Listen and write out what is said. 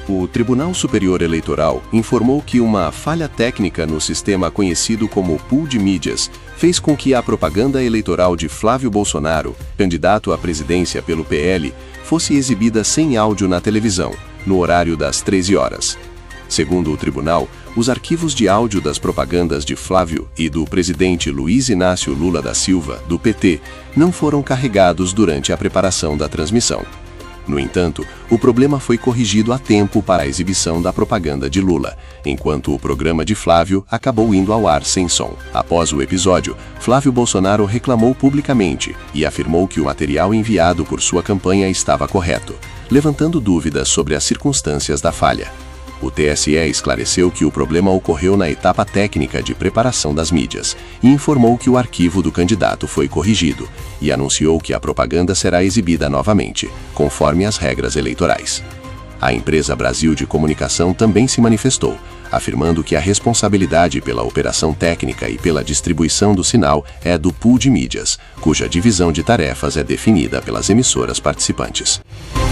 O Tribunal Superior Eleitoral informou que uma falha técnica no sistema conhecido como pool de mídias fez com que a propaganda eleitoral de Flávio Bolsonaro, candidato à presidência pelo PL, fosse exibida sem áudio na televisão, no horário das 13 horas. Segundo o tribunal, os arquivos de áudio das propagandas de Flávio e do presidente Luiz Inácio Lula da Silva, do PT, não foram carregados durante a preparação da transmissão. No entanto, o problema foi corrigido a tempo para a exibição da propaganda de Lula, enquanto o programa de Flávio acabou indo ao ar sem som. Após o episódio, Flávio Bolsonaro reclamou publicamente e afirmou que o material enviado por sua campanha estava correto, levantando dúvidas sobre as circunstâncias da falha. O TSE esclareceu que o problema ocorreu na etapa técnica de preparação das mídias e informou que o arquivo do candidato foi corrigido e anunciou que a propaganda será exibida novamente, conforme as regras eleitorais. A empresa Brasil de Comunicação também se manifestou, afirmando que a responsabilidade pela operação técnica e pela distribuição do sinal é do pool de mídias, cuja divisão de tarefas é definida pelas emissoras participantes.